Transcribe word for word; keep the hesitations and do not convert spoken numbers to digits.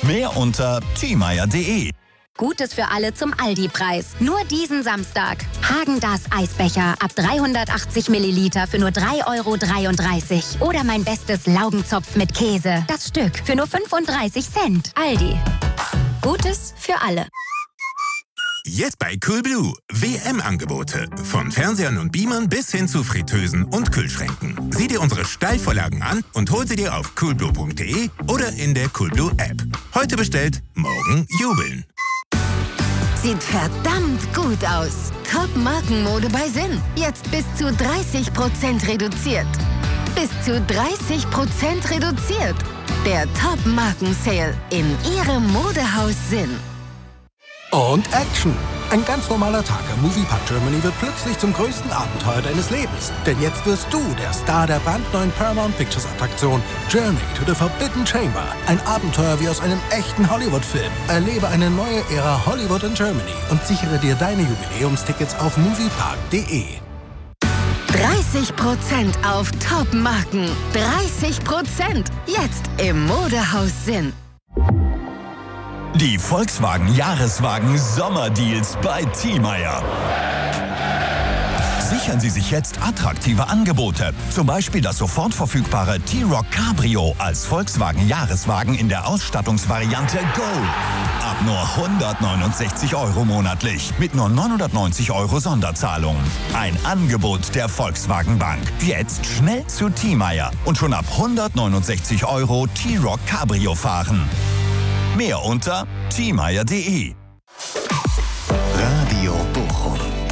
Mehr unter thiemeyer punkt de. Gutes für alle zum Aldi-Preis. Nur diesen Samstag. Häagen-Dazs Eisbecher ab dreihundertachtzig Milliliter für nur drei Euro dreiunddreißig. Oder mein bestes Laugenzopf mit Käse. Das Stück für nur fünfunddreißig Cent. Aldi. Gutes für alle. Jetzt bei Coolblue. W M-Angebote. Von Fernsehern und Beamern bis hin zu Fritteusen und Kühlschränken. Sieh dir unsere Steilvorlagen an und hol sie dir auf coolblue punkt de oder in der Coolblue-App. Heute bestellt, morgen jubeln. Sieht verdammt gut aus. Top-Markenmode bei Sinn. Jetzt bis zu dreißig Prozent reduziert. Bis zu dreißig Prozent reduziert. Der Top-Marken-Sale in Ihrem Modehaus Sinn. Und Action! Ein ganz normaler Tag am Moviepark Germany wird plötzlich zum größten Abenteuer deines Lebens. Denn jetzt wirst du der Star der brandneuen Paramount Pictures Attraktion Journey to the Forbidden Chamber. Ein Abenteuer wie aus einem echten Hollywood-Film. Erlebe eine neue Ära Hollywood in Germany und sichere dir deine Jubiläumstickets auf moviepark punkt de. dreißig Prozent auf Top-Marken. dreißig Prozent. Jetzt im Modehaus Sinn. Die Volkswagen Jahreswagen Sommerdeals bei Thiemeyer. Sichern Sie sich jetzt attraktive Angebote. Zum Beispiel das sofort verfügbare T-Roc Cabrio als Volkswagen Jahreswagen in der Ausstattungsvariante Go. Ab nur hundertneunundsechzig Euro monatlich mit nur neunhundertneunzig Euro Sonderzahlung. Ein Angebot der Volkswagen Bank. Jetzt schnell zu Thiemeyer und schon ab hundertneunundsechzig Euro T-Roc Cabrio fahren. Mehr unter thiemeyer punkt de.